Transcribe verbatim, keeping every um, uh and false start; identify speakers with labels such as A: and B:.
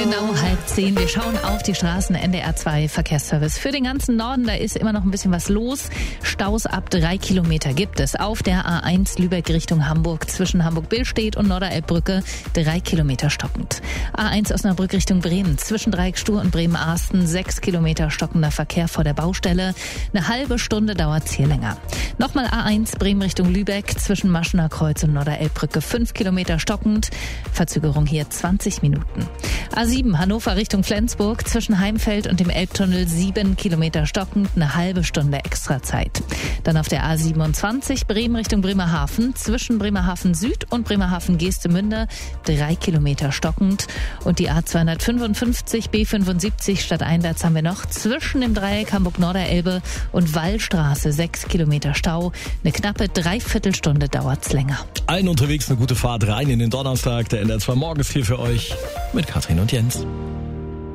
A: Genau, halb zehn. Wir schauen auf die Straßen. N D R zwei Verkehrsservice. Für den ganzen Norden, da ist immer noch ein bisschen was los. Staus ab drei Kilometer gibt es. Auf der A eins Lübeck Richtung Hamburg zwischen Hamburg-Billstedt und Norderelbbrücke drei Kilometer stockend. A eins Osnabrück Richtung Bremen zwischen Dreieckstuhl und Bremen-Arsten sechs Kilometer stockender Verkehr vor der Baustelle. Eine halbe Stunde dauert's hier länger. Nochmal A eins Bremen Richtung Lübeck zwischen Maschener Kreuz und Norderelbbrücke fünf Kilometer stockend. Verzögerung hier zwanzig Minuten. A sieben Hannover Richtung Flensburg zwischen Heimfeld und dem Elbtunnel sieben Kilometer stockend, eine halbe Stunde extra Zeit. Dann auf der A siebenundzwanzig Bremen Richtung Bremerhaven zwischen Bremerhaven Süd und Bremerhaven Geestemünde drei Kilometer stockend. Und die A zweihundertfünfundfünfzig B fünfundsiebzig stadteinwärts haben wir noch zwischen dem Dreieck Hamburg-Norderelbe und Wallstraße sechs Kilometer Stau. Eine knappe Dreiviertelstunde dauert's länger.
B: Allen unterwegs eine gute Fahrt rein in den Donnerstag. Der N D R zwei Morgens hier für euch mit Katrin und Jens.